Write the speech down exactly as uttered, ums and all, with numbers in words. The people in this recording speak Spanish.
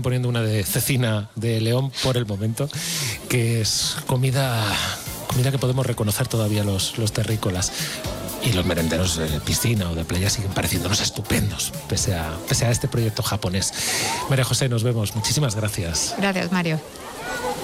poniendo una de cecina de león por el momento, que es comida, comida que podemos reconocer todavía los, los terrícolas. Y los merenderos de piscina o de playa siguen pareciéndonos estupendos, pese a, pese a este proyecto japonés. María José, nos vemos. Muchísimas gracias. Gracias, Mario.